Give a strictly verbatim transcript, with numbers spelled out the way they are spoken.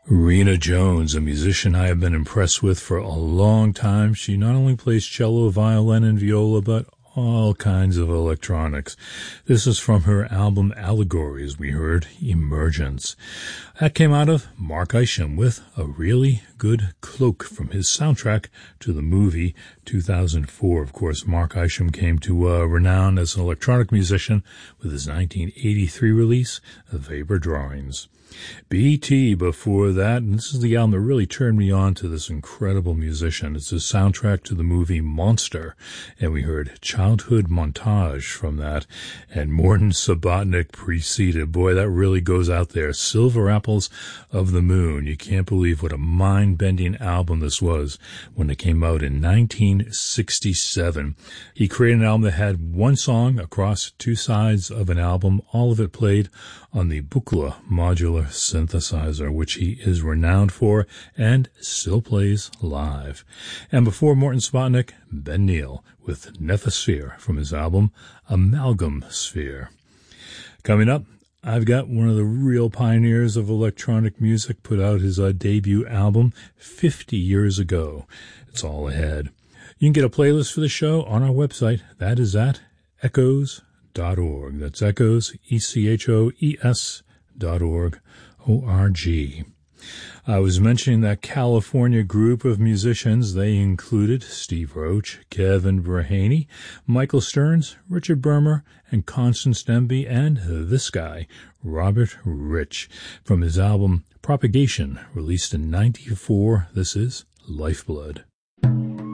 Rena Jones, a musician I have been impressed with for a long time. She not only plays cello, violin, and viola, but all kinds of electronics. This is from her album Allegories, we heard Emergence. That came out of Mark Isham with A Really Good Cloak from his soundtrack to the movie two thousand four. Of course, Mark Isham came to uh, renown as an electronic musician with his nineteen eighty-three release, Vapor Drawings. B T before that, and this is the album that really turned me on to this incredible musician. It's a soundtrack to the movie Monster, and we heard Childhood Montage from that, and Morton Subotnick preceded. Boy, that really goes out there. Silver Apples of the Moon. You can't believe what a mind-bending album this was when it came out in nineteen sixty-seven. He created an album that had one song across two sides of an album, all of it played on the Buchla modular synthesizer, which he is renowned for and still plays live. And before Morton Subotnick, Ben Neal with Nethosphere from his album Amalgam Sphere. Coming up, I've got one of the real pioneers of electronic music, put out his uh, debut album fifty years ago. It's all ahead. You can get a playlist for the show on our website. That is at echoes dot org. That's Echoes, E C H O E S dot org, O R G. I was mentioning that California group of musicians. They included Steve Roach, Kevin Verhaney, Michael Stearns, Richard Bermer, and Constance Demby, and this guy, Robert Rich, from his album Propagation, released in ninety-four. This is Lifeblood.